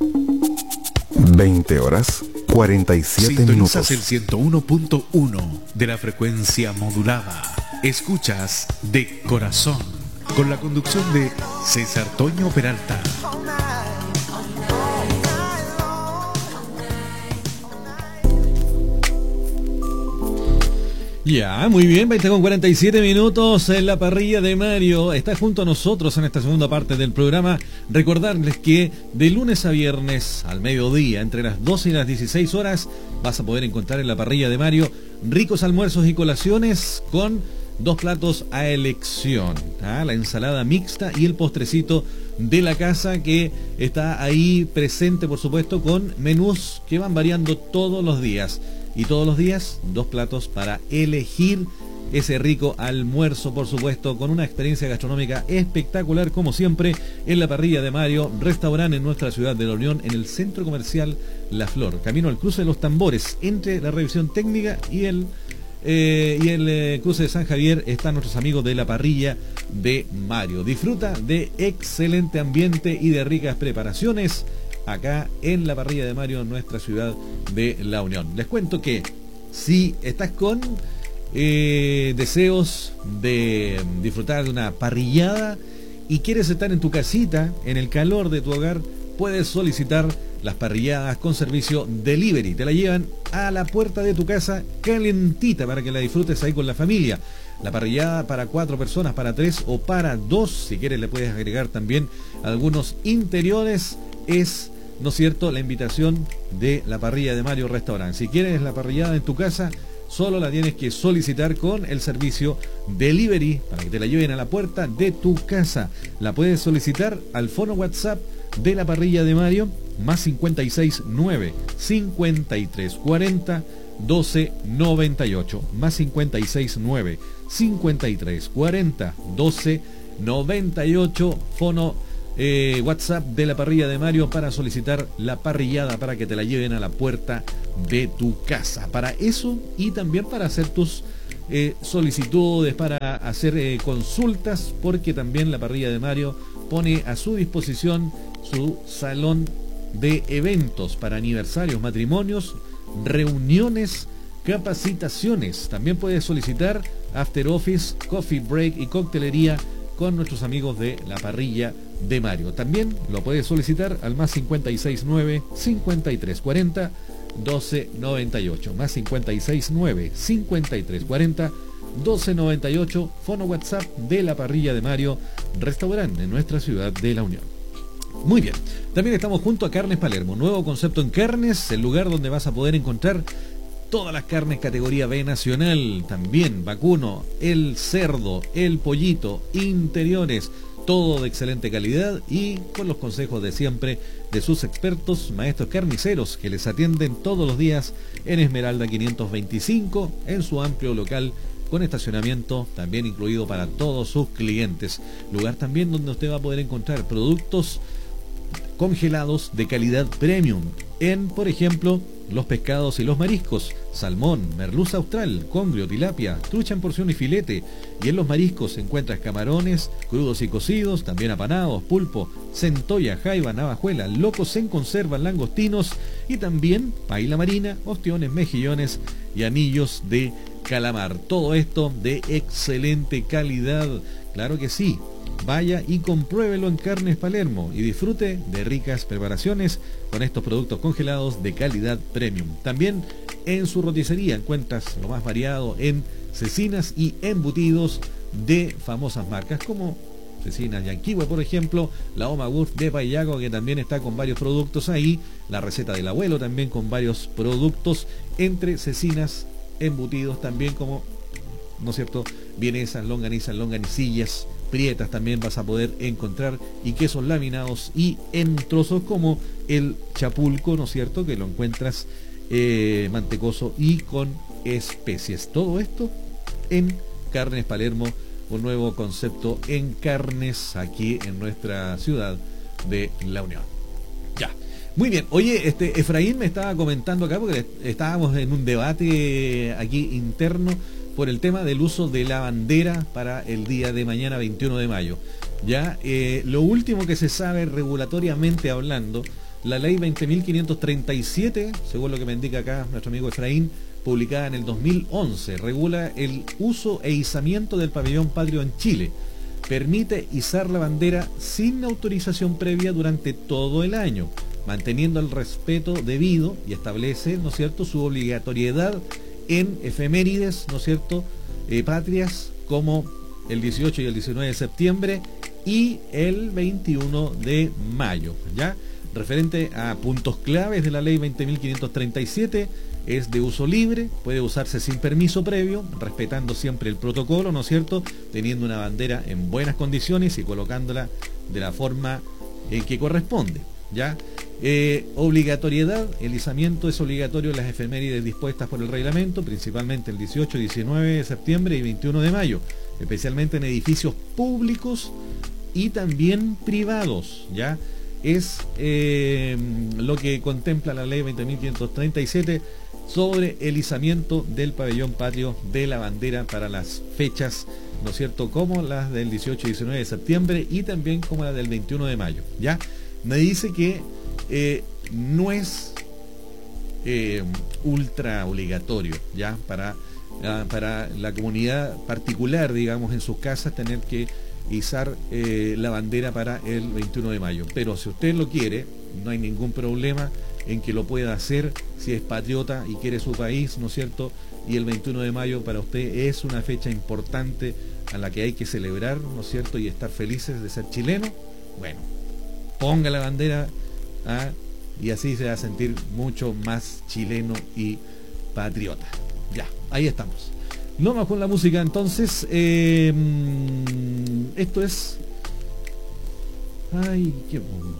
20 horas 47 minutos. Sintonizas el 101.1 de la frecuencia modulada. Escuchas De Corazón, con la conducción de César Toño Peralta. Ya, muy bien, 20:47 minutos en la parrilla de Mario. Está junto a nosotros en esta segunda parte del programa. Recordarles que de lunes a viernes al mediodía, entre las 12 y las 16 horas, vas a poder encontrar en la parrilla de Mario ricos almuerzos y colaciones con 2 platos a elección. La ensalada mixta y el postrecito de la casa, que está ahí presente, por supuesto, con menús que van variando todos los días. Y todos los días, 2 platos para elegir ese rico almuerzo, por supuesto, con una experiencia gastronómica espectacular, como siempre, en la parrilla de Mario, restaurante en nuestra ciudad de La Unión, en el centro comercial La Flor, camino al cruce de los Tambores, entre la revisión técnica y el cruce de San Javier. Están nuestros amigos de la parrilla de Mario. Disfruta de excelente ambiente y de ricas preparaciones acá en la parrilla de Mario, en nuestra ciudad de La Unión. Les cuento que si estás con deseos de disfrutar de una parrillada y quieres estar en tu casita, en el calor de tu hogar, puedes solicitar las parrilladas con servicio delivery. Te la llevan a la puerta de tu casa calentita para que la disfrutes ahí con la familia. La parrillada para 4 personas, para 3 o para 2. Si quieres le puedes agregar también algunos interiores. Es, ¿no es cierto?, la invitación de la parrilla de Mario Restaurant. Si quieres la parrillada en tu casa, solo la tienes que solicitar con el servicio delivery para que te la lleven a la puerta de tu casa. La puedes solicitar al fono WhatsApp de la parrilla de Mario, más 569 5340 1298, más 569 5340 1298, fono WhatsApp de la parrilla de Mario para solicitar la parrillada, para que te la lleven a la puerta de tu casa. Para eso y también para hacer tus solicitudes, para hacer consultas, porque también la parrilla de Mario pone a su disposición su salón de eventos para aniversarios, matrimonios, reuniones, capacitaciones. También puedes solicitar after office, coffee break y coctelería con nuestros amigos de la parrilla de Mario. También lo puedes solicitar al más 569 5340 1298, más 569 5340 1298, fono WhatsApp de la parrilla de Mario, restaurante en nuestra ciudad de La Unión. Muy bien, también estamos junto a Carnes Palermo, nuevo concepto en carnes, el lugar donde vas a poder encontrar todas las carnes categoría B nacional, también vacuno, el cerdo, el pollito, interiores, todo de excelente calidad y con los consejos de siempre de sus expertos, maestros carniceros, que les atienden todos los días en Esmeralda 525, en su amplio local con estacionamiento también incluido para todos sus clientes. Lugar también donde usted va a poder encontrar productos congelados de calidad premium en, por ejemplo, los pescados y los mariscos, salmón, merluza austral, congrio, tilapia, trucha en porción y filete. Y en los mariscos encuentras camarones crudos y cocidos, también apanados, pulpo, centolla, jaiba, navajuela, locos en conserva, langostinos y también paila marina, ostiones, mejillones y anillos de calamar. Todo esto de excelente calidad, claro que sí. Vaya y compruébelo en Carnes Palermo y disfrute de ricas preparaciones con estos productos congelados de calidad premium. También en su roticería encuentras lo más variado en cecinas y embutidos de famosas marcas como Cecinas Yanquihue, por ejemplo, la Omagurt de Payago, que también está con varios productos ahí, la receta del abuelo también con varios productos entre cecinas, embutidos también como, ¿no es cierto?, vienesas, longanizas, longanicillas, prietas también vas a poder encontrar, y quesos laminados y en trozos como el chapulco, ¿no es cierto?, que lo encuentras mantecoso y con especies. Todo esto en Carnes Palermo, un nuevo concepto en carnes aquí en nuestra ciudad de La Unión. Ya, muy bien. Oye, Efraín me estaba comentando acá, porque estábamos en un debate aquí interno por el tema del uso de la bandera para el día de mañana, 21 de mayo. Ya, lo último que se sabe regulatoriamente hablando la ley 20.537, según lo que me indica acá nuestro amigo Efraín, publicada en el 2011, regula el uso e izamiento del pabellón patrio en Chile. Permite izar la bandera sin autorización previa durante todo el año, manteniendo el respeto debido, y establece, ¿no es cierto?, su obligatoriedad en efemérides, ¿no es cierto?, patrias como el 18 y el 19 de septiembre y el 21 de mayo, ¿ya? Referente a puntos claves de la ley 20.537, es de uso libre, puede usarse sin permiso previo, respetando siempre el protocolo, ¿no es cierto?, teniendo una bandera en buenas condiciones y colocándola de la forma que corresponde, ¿ya? Obligatoriedad, el izamiento es obligatorio en las efemérides dispuestas por el reglamento, principalmente el 18, 19 de septiembre y 21 de mayo, especialmente en edificios públicos y también privados, ¿ya? Es lo que contempla la ley 20.537 sobre el izamiento del pabellón patrio de la bandera para las fechas, ¿no es cierto?, como las del 18 y 19 de septiembre y también como las del 21 de mayo, ¿ya? Me dice que no es ultra obligatorio, ¿ya? Para la comunidad particular, digamos, en sus casas, tener que izar la bandera para el 21 de mayo. Pero si usted lo quiere, no hay ningún problema en que lo pueda hacer si es patriota y quiere su país, ¿no es cierto? Y el 21 de mayo para usted es una fecha importante a la que hay que celebrar, ¿no es cierto? Y estar felices de ser chileno. Bueno, ponga la bandera y así se va a sentir mucho más chileno y patriota. Ya, ahí estamos. No más con la música, entonces. Esto es. Ay, qué bueno.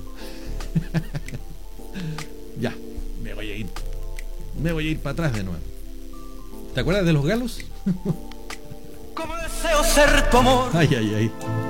Ya, me voy a ir. Me voy a ir para atrás de nuevo. ¿Te acuerdas de los galos? Como deseo ser tu amor. Ay, ay, ay.